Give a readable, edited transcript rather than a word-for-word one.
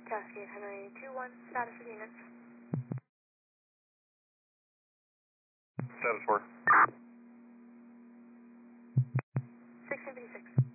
Cascade Henry 2-1, status of units. Status 4. 1656.